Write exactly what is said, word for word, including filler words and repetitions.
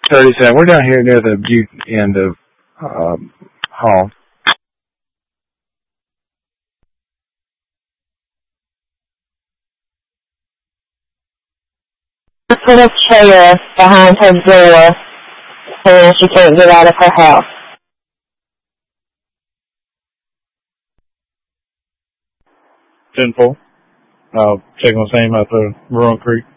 thirty-seven. We're down here near the Butte end of um, Hall. Put a chair behind her door, and she can't get out of her house. ten four. I'll check on same out the Rowan Creek.